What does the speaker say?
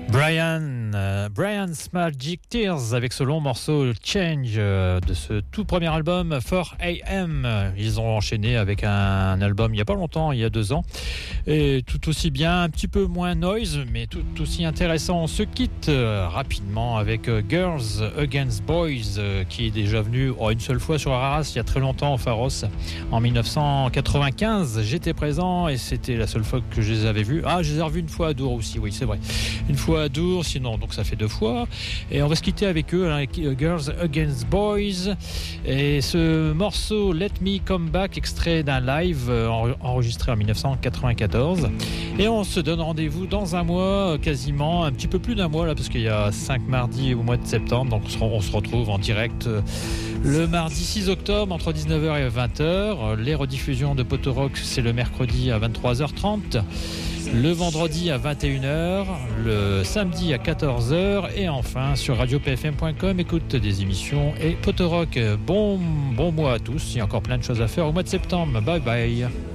Brian's Magic Tears avec ce long morceau Change de ce tout premier album 4AM. Ils ont enchaîné avec un album il n'y a pas longtemps, il y a 2 ans, et tout aussi bien, un petit peu moins noise mais tout aussi intéressant. On se quitte rapidement avec Girls Against Boys qui est déjà venu une seule fois sur Arras il y a très longtemps au Pharos en 1995. J'étais présent et c'était la seule fois que je les avais vus. Je les ai revus une fois à Dour aussi, oui c'est vrai, une fois à Dour, sinon donc ça fait 2 fois. Et on va se quitter avec eux, avec Girls Against Boys, et ce morceau Let Me Come Back, extrait d'un live enregistré en 1994. Et on se donne rendez-vous dans un mois, quasiment un petit peu plus d'un mois là, parce qu'il y a 5 mardis au mois de septembre, donc on se retrouve en direct le mardi 6 octobre entre 19h et 20h. Les rediffusions de Potorock, c'est le mercredi à 23h30, le vendredi à 21h, le samedi à 14h, et enfin sur radiopfm.com, écoute des émissions et Potorock. Bon mois à tous, il y a encore plein de choses à faire au mois de septembre. Bye bye.